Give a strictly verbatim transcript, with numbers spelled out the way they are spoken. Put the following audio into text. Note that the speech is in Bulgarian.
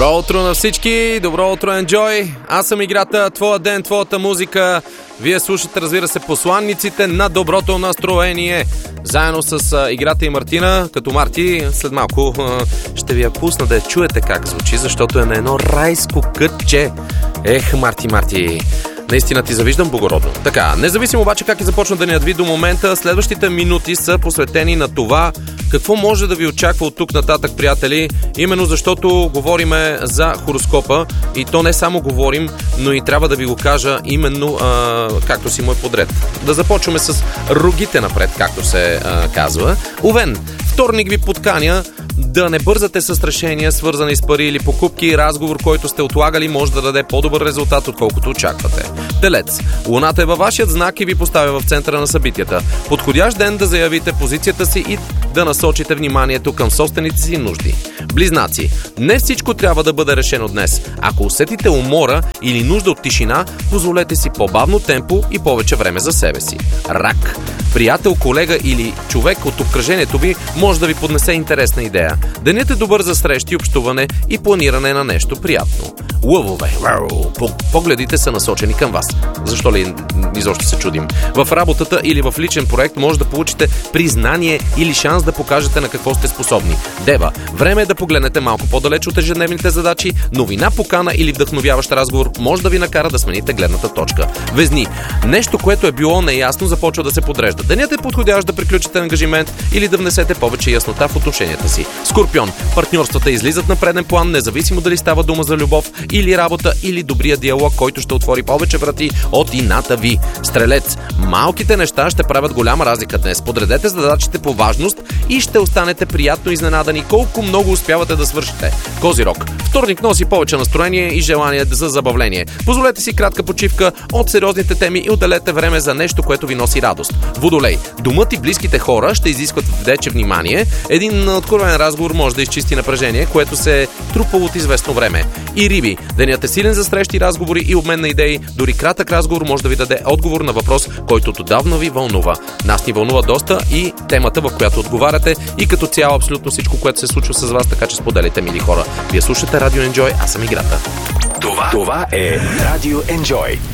Добро утро на всички, добро утро, Enjoy. Аз съм играта, твоя ден, твоята музика. Вие слушате, разбира се, посланниците на доброто настроение. Заедно с а, играта и Мартина, като Марти, след малко а, ще ви я пусна да я чуете как звучи, защото е на едно райско кътче. Ех, Марти, Марти, наистина ти завиждам благородно. Така, независимо обаче как е започна денят ви до момента, следващите минути са посветени на това какво може да ви очаква от тук нататък, приятели, именно защото говориме за хороскопа и то не само говорим, но и трябва да ви го кажа именно а, както си мой подред. Да започваме с рогите напред, както се а, казва. Овен, вторник ви подканя да не бързате с решения, свързани с пари или покупки. Разговор, който сте отлагали, може да даде по-добър резултат, отколкото очаквате. Телец, луната е във вашият знак и ви поставя в центъра на събитията. Подходящ ден да заявите позицията си и да насочите вниманието към собствените си нужди. Близнаци, не всичко трябва да бъде решено днес. Ако усетите умора или нужда от тишина, позволете си по-бавно темпо и повече време за себе си. Рак, приятел, колега или човек от обкръжението ви може да ви поднесе интересна идея. Денят е добър за срещи, общуване и планиране на нещо приятно. Лъвове, погледите са насочени към вас. Защо ли изобщо се чудим? В работата или в личен проект може да получите признание или шанс да покажете на какво сте способни. Дева, време е да погледнете малко по-далеч от ежедневните задачи. Новина, покана или вдъхновяващ разговор може да ви накара да смените гледната точка. Везни, нещо, което е било неясно, започва да се подрежда. Денят е подходящ да приключите ангажимент или да внесете повече яснота в отношенията си. Скорпион, партньорствата излизат на преден план, независимо дали става дума за любов или работа, или добрия диалог, който ще отвори повече врати от ината ви. Стрелец, малките неща ще правят голяма разлика днес. Подредете задачите по важност и ще останете приятно изненадани колко много успявате да свършите. Козирог, вторник носи повече настроение и желание за забавление. Позволете си кратка почивка от сериозните теми и отделете време за нещо, което ви носи радост. Водолей, домът и близките хора ще изискват вече внимание. Един откровен разговор може да изчисти напрежение, което се е трупало от известно време. И Риби, денят е силен за срещи, разговори и обмен на идеи. Дори кратък разговор може да ви даде отговор на въпрос, който отдавна ви вълнува. Нас ни вълнува доста и темата, в която отговаряте, и като цяло абсолютно всичко, което се случва с вас, така че споделите, мили хора. Вие слушате Радио Enjoy, аз съм играта. Това, това е Радио Enjoy.